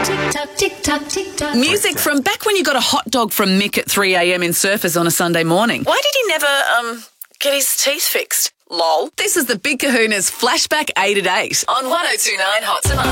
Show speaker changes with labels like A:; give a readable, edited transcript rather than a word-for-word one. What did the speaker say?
A: Tick-tock, tick-tock, tick-tock.
B: Music from back when you got a hot dog from Mick at 3 a.m. in Surfers on a Sunday morning. Why did he never, get his teeth fixed? Lol. This is the Big Kahuna's Flashback 8 at 8 on 102.9 Hot Tonight.